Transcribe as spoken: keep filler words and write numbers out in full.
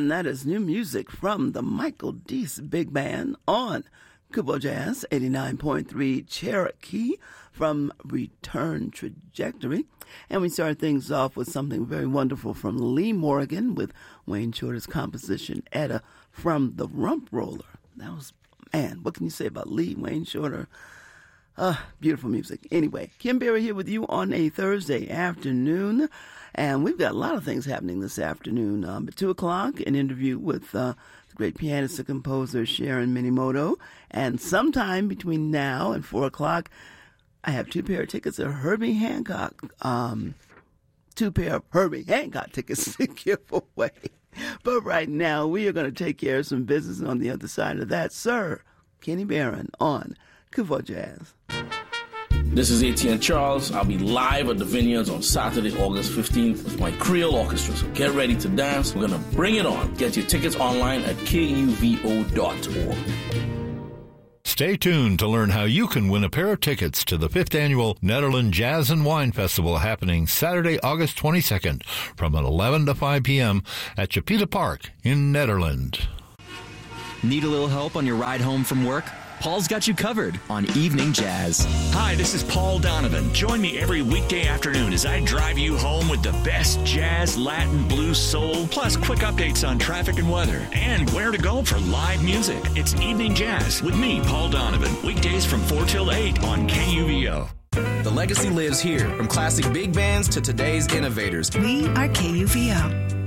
And that is new music from the Michael Deese Big Band on Kubo Jazz, eighty-nine point three Cherokee from Return Trajectory. And we start things off with something very wonderful from Lee Morgan with Wayne Shorter's composition, Etta, from the Rump Roller. That was, man, what can you say about Lee, Wayne Shorter? Uh, beautiful music. Anyway, Kim Berry here with you on a Thursday afternoon. And we've got a lot of things happening this afternoon. Um, at two o'clock, an interview with uh, the great pianist and composer Sharon Minimoto. And sometime between now and four o'clock, I have two pair of tickets of Herbie Hancock. Um, two pair of Herbie Hancock tickets to give away. But right now, we are going to take care of some business on the other side of that. Sir, Kenny Barron on Kuvo Jazz. This is A T N Charles. I'll be live at the Vineyards on Saturday, August fifteenth with my Creole Orchestra. So get ready to dance. We're going to bring it on. Get your tickets online at K U V O dot org. Stay tuned to learn how you can win a pair of tickets to the fifth Annual Nederland Jazz and Wine Festival happening Saturday, August twenty-second from eleven to five p.m. at Chapita Park in Nederland. Need a little help on your ride home from work? Paul's got you covered on Evening Jazz. Hi, this is Paul Donovan. Join me every weekday afternoon as I drive you home with the best jazz, Latin, blues, soul, plus quick updates on traffic and weather, and where to go for live music. It's Evening Jazz with me, Paul Donovan. Weekdays from four till eight on K U V O. The legacy lives here, from classic big bands to today's innovators. We are K U V O.